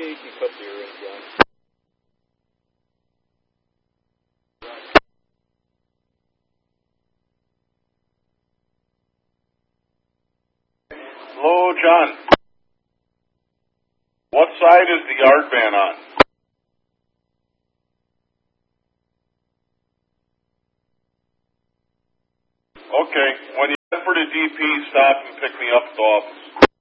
Okay, you can cut the ear in, John. Hello, John. What side is the yard van on? Okay, when you head for the DP, stop and pick me up at the office.